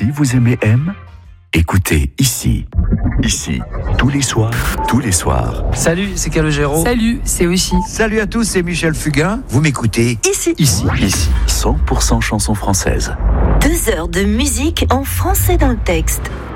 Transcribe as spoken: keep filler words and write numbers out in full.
aussi vous aimez M ? Écoutez ici. Ici, tous les soirs, tous les soirs. Salut, c'est Calogero. Salut, c'est Oshi. Salut à tous, c'est Michel Fugain. Vous m'écoutez Ici. Ici, ici, cent pour cent chansons françaises. Deux heures de musique en français dans le texte.